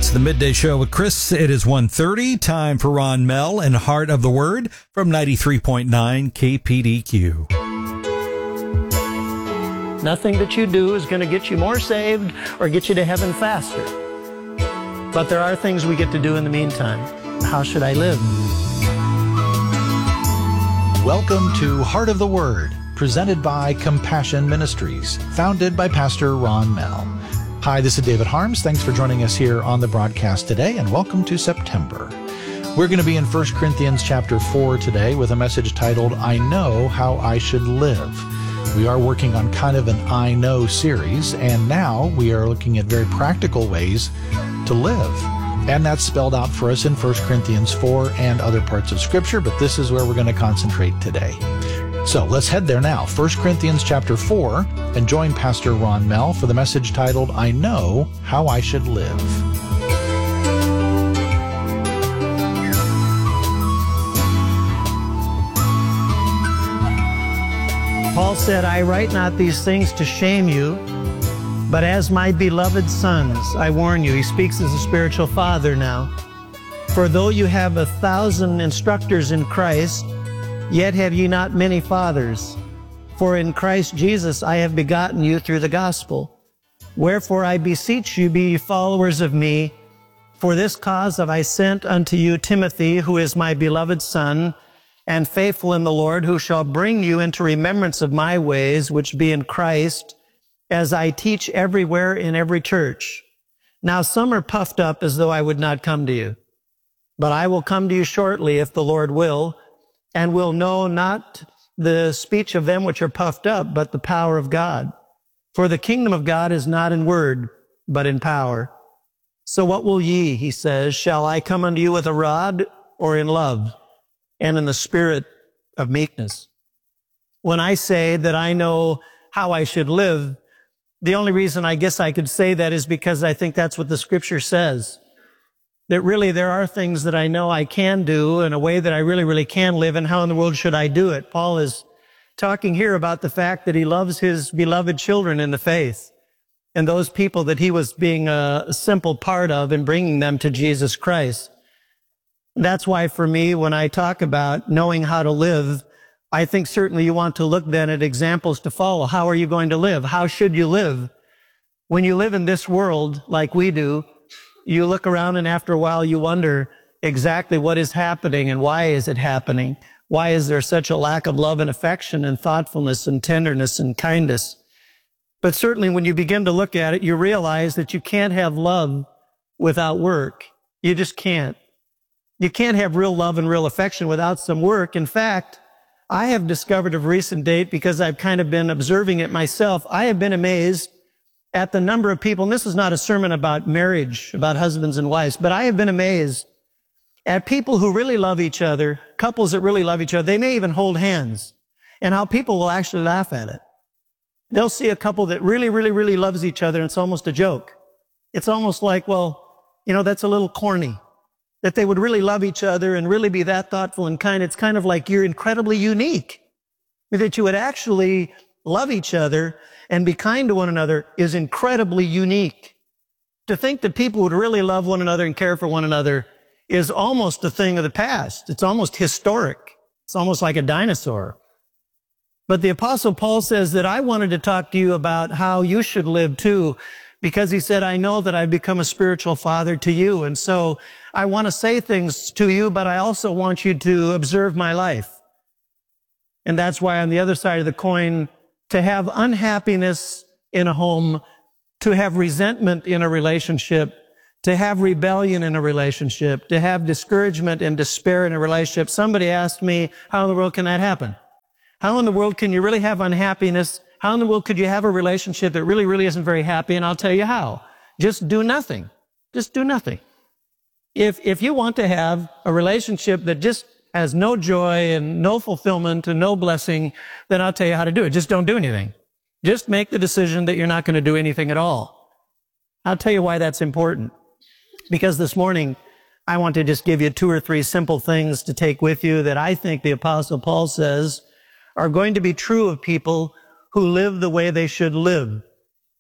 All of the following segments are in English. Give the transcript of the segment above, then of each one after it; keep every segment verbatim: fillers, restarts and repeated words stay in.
It's the Midday Show with Chris. It is one thirty. Time for Ron Mell and Heart of the Word from ninety-three point nine K P D Q. Nothing that you do is going to get you more saved or get you to heaven faster. But there are things we get to do in the meantime. How should I live? Welcome to Heart of the Word, presented by Compassion Ministries, founded by Pastor Ron Mell. Hi, this is David Harms. Thanks for joining us here on the broadcast today, and welcome to September. We're going to be in First Corinthians chapter four today with a message titled, I Know How I Should Live. We are working on kind of an I Know series, and now we are looking at very practical ways to live. And that's spelled out for us in First Corinthians four and other parts of Scripture, but this is where we're going to concentrate today. So let's head there now, First Corinthians chapter four, and join Pastor Ron Mell for the message titled, I Know How I Should Live. Paul said, I write not these things to shame you, but as my beloved sons, I warn you. He speaks as a spiritual father now. For though you have a thousand instructors in Christ, yet have ye not many fathers. For in Christ Jesus I have begotten you through the gospel. Wherefore I beseech you, be ye followers of me. For this cause have I sent unto you Timothy, who is my beloved son, and faithful in the Lord, who shall bring you into remembrance of my ways, which be in Christ, as I teach everywhere in every church. Now some are puffed up as though I would not come to you. But I will come to you shortly, if the Lord will, and will know not the speech of them which are puffed up, but the power of God. For the kingdom of God is not in word, but in power. So what will ye, he says, shall I come unto you with a rod, or in love, and in the spirit of meekness? When I say that I know how I should live, the only reason I guess I could say that is because I think that's what the Scripture says. That really there are things that I know I can do in a way that I really, really can live, and how in the world should I do it? Paul is talking here about the fact that he loves his beloved children in the faith and those people that he was being a simple part of in bringing them to Jesus Christ. That's why for me, when I talk about knowing how to live, I think certainly you want to look then at examples to follow. How are you going to live? How should you live? When you live in this world like we do, you look around and after a while you wonder exactly what is happening and why is it happening? Why is there such a lack of love and affection and thoughtfulness and tenderness and kindness? But certainly when you begin to look at it, you realize that you can't have love without work. You just can't. You can't have real love and real affection without some work. In fact, I have discovered of recent date, because I've kind of been observing it myself, I have been amazed at the number of people, and this is not a sermon about marriage, about husbands and wives, but I have been amazed at people who really love each other, couples that really love each other. They may even hold hands, and how people will actually laugh at it. They'll see a couple that really, really, really loves each other, and it's almost a joke. It's almost like, well, you know, that's a little corny. That they would really love each other and really be that thoughtful and kind. It's kind of like you're incredibly unique. That you would actually love each other and be kind to one another is incredibly unique. To think that people would really love one another and care for one another is almost a thing of the past. It's almost historic. It's almost like a dinosaur. But the Apostle Paul says that I wanted to talk to you about how you should live too, because he said, I know that I've become a spiritual father to you. And so I want to say things to you, but I also want you to observe my life. And that's why on the other side of the coin, to have unhappiness in a home, to have resentment in a relationship, to have rebellion in a relationship, to have discouragement and despair in a relationship. Somebody asked me, how in the world can that happen? How in the world can you really have unhappiness? How in the world could you have a relationship that really, really isn't very happy? And I'll tell you how. Just do nothing. Just do nothing. If, if you want to have a relationship that just has no joy and no fulfillment and no blessing, then I'll tell you how to do it. Just don't do anything. Just make the decision that you're not going to do anything at all. I'll tell you why that's important. Because this morning, I want to just give you two or three simple things to take with you that I think the Apostle Paul says are going to be true of people who live the way they should live.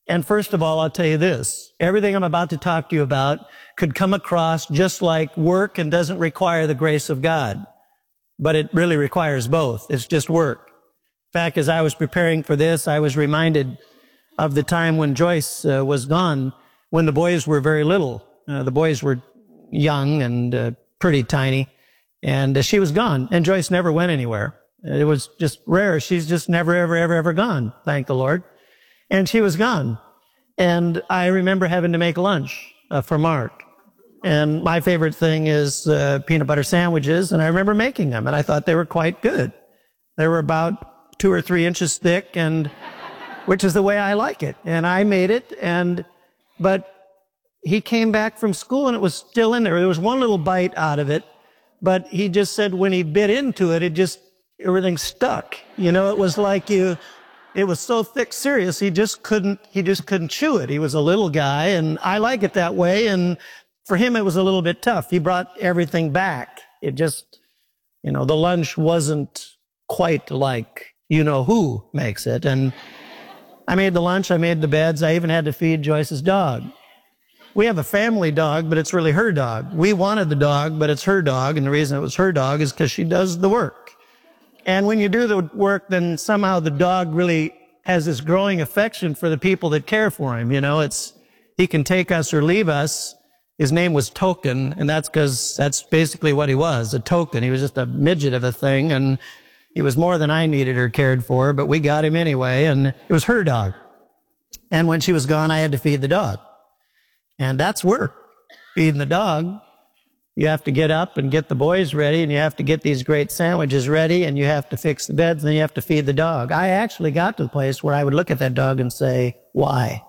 And first of all, I'll tell you this. Everything I'm about to talk to you about could come across just like work and doesn't require the grace of God. But it really requires both. It's just work. In fact, as I was preparing for this, I was reminded of the time when Joyce uh, was gone, when the boys were very little. Uh, the boys were young and uh, pretty tiny. And uh, she was gone. And Joyce never went anywhere. It was just rare. She's just never, ever, ever, ever gone. Thank the Lord. And she was gone. And I remember having to make lunch uh, for Mark. And my favorite thing is uh, peanut butter sandwiches. And I remember making them. And I thought they were quite good. They were about two or three inches thick, and which is the way I like it. And I made it. And but he came back from school, and it was still in there. There was one little bite out of it. But he just said when he bit into it, it just, everything stuck. You know, it was like you, it was so thick, serious, he just couldn't, he just couldn't chew it. He was a little guy, and I like it that way. And for him, it was a little bit tough. He brought everything back. It just, you know, the lunch wasn't quite like you know who makes it. And I made the lunch, I made the beds, I even had to feed Joyce's dog. We have a family dog, but it's really her dog. We wanted the dog, but it's her dog, and the reason it was her dog is because she does the work. And when you do the work, then somehow the dog really has this growing affection for the people that care for him. You know, it's, he can take us or leave us. His name was Token, and that's because that's basically what he was, a token. He was just a midget of a thing, and he was more than I needed or cared for, but we got him anyway, and it was her dog. And when she was gone, I had to feed the dog. And that's work, feeding the dog. You have to get up and get the boys ready, and you have to get these great sandwiches ready, and you have to fix the beds, and then you have to feed the dog. I actually got to the place where I would look at that dog and say, why?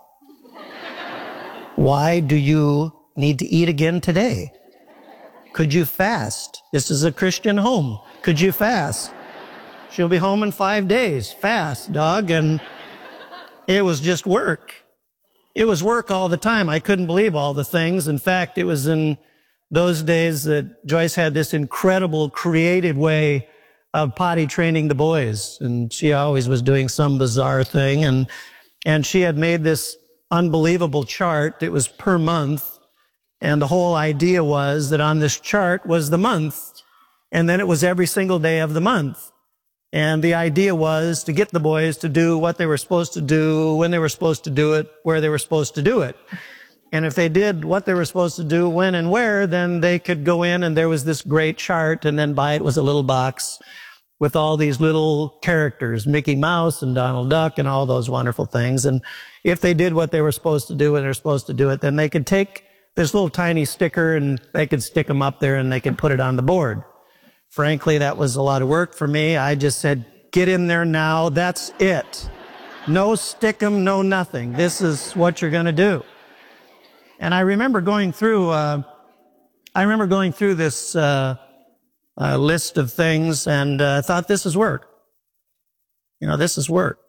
Why do you need to eat again today? Could you fast? This is a Christian home. Could you fast? She'll be home in five days. Fast, dog. And it was just work. It was work all the time. I couldn't believe all the things. In fact, it was in those days that Joyce had this incredible creative way of potty training the boys. And she always was doing some bizarre thing. And, and she had made this unbelievable chart. It was per month. And the whole idea was that on this chart was the month. And then it was every single day of the month. And the idea was to get the boys to do what they were supposed to do, when they were supposed to do it, where they were supposed to do it. And if they did what they were supposed to do, when and where, then they could go in and there was this great chart, and then by it was a little box with all these little characters, Mickey Mouse and Donald Duck and all those wonderful things. And if they did what they were supposed to do when they were supposed to do it, then they could take this little tiny sticker and they could stick them up there and they could put it on the board. Frankly, that was a lot of work for me. I just said, get in there now. That's it. No stick 'em, no nothing. This is what you're going to do. And I remember going through, uh, I remember going through this uh, uh, list of things, and I uh, thought, this is work. You know, this is work.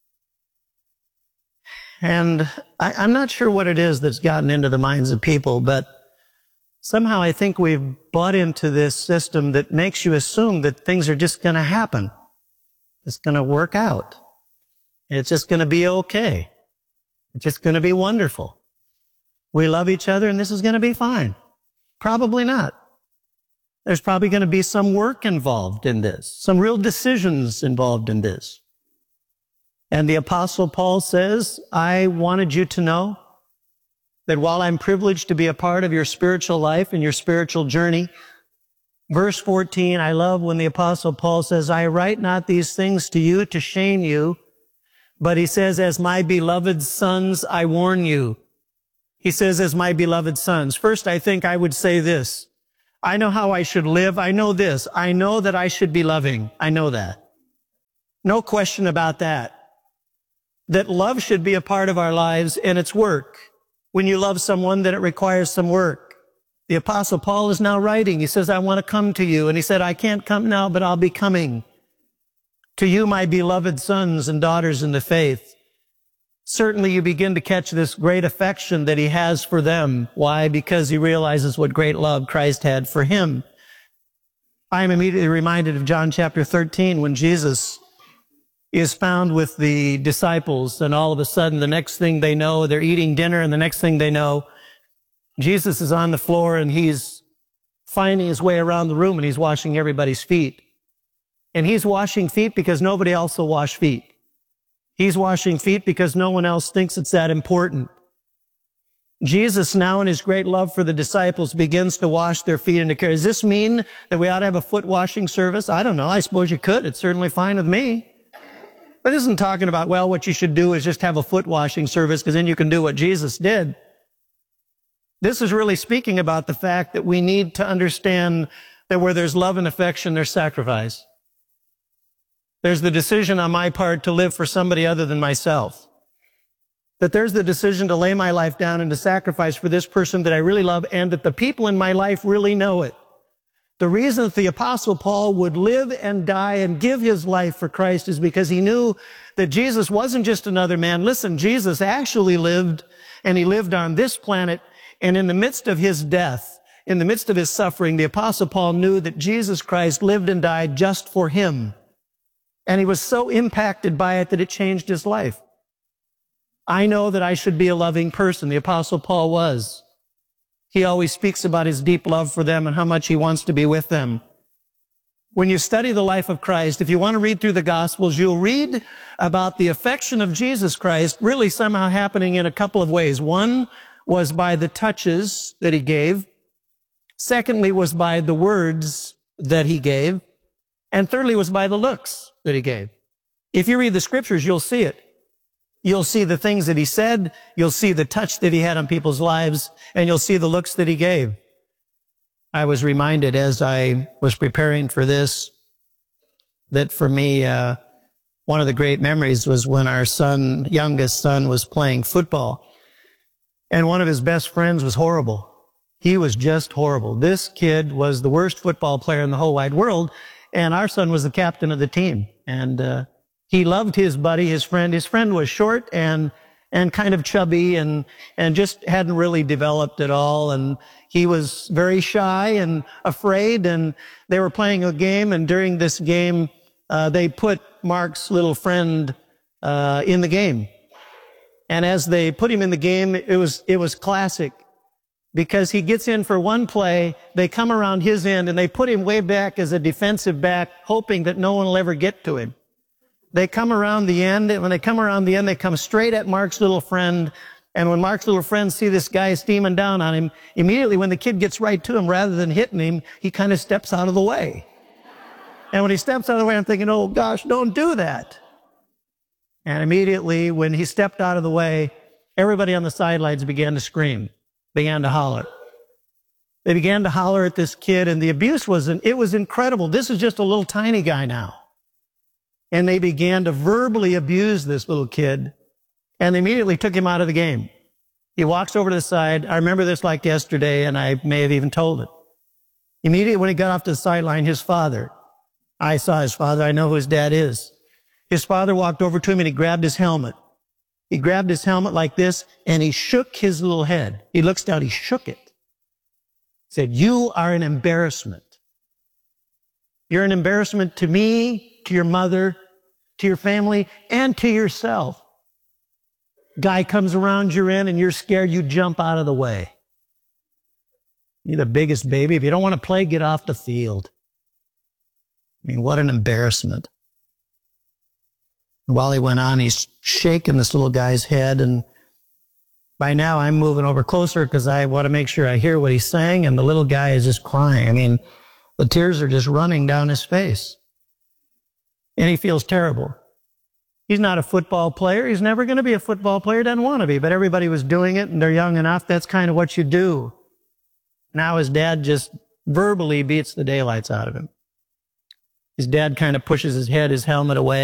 And I, I'm not sure what it is that's gotten into the minds of people, but somehow I think we've bought into this system that makes you assume that things are just going to happen. It's going to work out. It's just going to be okay. It's just going to be wonderful. We love each other and this is going to be fine. Probably not. There's probably going to be some work involved in this, some real decisions involved in this. And the Apostle Paul says, I wanted you to know that while I'm privileged to be a part of your spiritual life and your spiritual journey, verse fourteen, I love when the Apostle Paul says, I write not these things to you to shame you, but he says, as my beloved sons, I warn you. He says, as my beloved sons. First, I think I would say this. I know how I should live. I know this. I know that I should be loving. I know that. No question about that. That love should be a part of our lives, and it's work. When you love someone, then it requires some work. The Apostle Paul is now writing. He says, I want to come to you. And he said, I can't come now, but I'll be coming. To you, my beloved sons and daughters in the faith. Certainly you begin to catch this great affection that he has for them. Why? Because he realizes what great love Christ had for him. I am immediately reminded of John chapter thirteen when Jesus is found with the disciples, and all of a sudden, the next thing they know, they're eating dinner, and the next thing they know, Jesus is on the floor, and he's finding his way around the room, and he's washing everybody's feet. And he's washing feet because nobody else will wash feet. He's washing feet because no one else thinks it's that important. Jesus, now in his great love for the disciples, begins to wash their feet and to care. Does this mean that we ought to have a foot washing service? I don't know. I suppose you could. It's certainly fine with me. But this isn't talking about, well, what you should do is just have a foot washing service because then you can do what Jesus did. This is really speaking about the fact that we need to understand that where there's love and affection, there's sacrifice. There's the decision on my part to live for somebody other than myself. That there's the decision to lay my life down and to sacrifice for this person that I really love, and that the people in my life really know it. The reason that the Apostle Paul would live and die and give his life for Christ is because he knew that Jesus wasn't just another man. Listen, Jesus actually lived, and he lived on this planet, and in the midst of his death, in the midst of his suffering, the Apostle Paul knew that Jesus Christ lived and died just for him. And he was so impacted by it that it changed his life. I know that I should be a loving person. The Apostle Paul was. He always speaks about his deep love for them and how much he wants to be with them. When you study the life of Christ, if you want to read through the Gospels, you'll read about the affection of Jesus Christ really somehow happening in a couple of ways. One was by the touches that he gave. Secondly was by the words that he gave. And thirdly was by the looks that he gave. If you read the scriptures, you'll see it. You'll see the things that he said, you'll see the touch that he had on people's lives, and you'll see the looks that he gave. I was reminded as I was preparing for this that for me, uh, one of the great memories was when our son, youngest son, was playing football, and one of his best friends was horrible. He was just horrible. This kid was the worst football player in the whole wide world, and our son was the captain of the team. And uh, he loved his buddy, his friend. His friend was short and and kind of chubby and and just hadn't really developed at all. And he was very shy and afraid. And they were playing a game. And during this game, uh, they put Mark's little friend uh, in the game. And as they put him in the game, it was it was classic. Because he gets in for one play, they come around his end, and they put him way back as a defensive back, hoping that no one will ever get to him. They come around the end, and when they come around the end, they come straight at Mark's little friend, and when Mark's little friends see this guy steaming down on him, immediately when the kid gets right to him, rather than hitting him, he kind of steps out of the way. And when he steps out of the way, I'm thinking, oh gosh, don't do that. And immediately when he stepped out of the way, everybody on the sidelines began to scream. Began to holler. They began to holler at this kid, and the abuse was, an, it was incredible. This is just a little tiny guy now. And they began to verbally abuse this little kid, and they immediately took him out of the game. He walks over to the side. I remember this like yesterday, and I may have even told it. Immediately when he got off to the sideline, his father, I saw his father, I know who his dad is. His father walked over to him, and he grabbed his helmet. He grabbed his helmet like this, and he shook his little head. He looks down, he shook it. He said, you are an embarrassment. You're an embarrassment to me, to your mother, to your family, and to yourself. Guy comes around your end, and you're scared, you jump out of the way. You're the biggest baby. If you don't want to play, get off the field. I mean, what an embarrassment. While he went on, he's shaking this little guy's head, and by now I'm moving over closer because I want to make sure I hear what he's saying, and the little guy is just crying. I mean, the tears are just running down his face. And he feels terrible. He's not a football player. He's never going to be a football player. Doesn't want to be, but everybody was doing it, and they're young enough. That's kind of what you do. Now his dad just verbally beats the daylights out of him. His dad kind of pushes his head, his helmet away.